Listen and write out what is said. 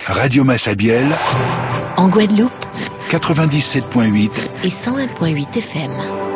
Radio Massabielle, en Guadeloupe, 97.8 et 101.8 FM.